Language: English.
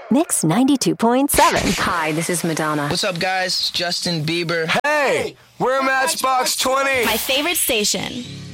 Mix 92.7. Hi, this is Madonna. What's up, guys? It's Justin Bieber. Hey, we're Matchbox 20. My favorite station.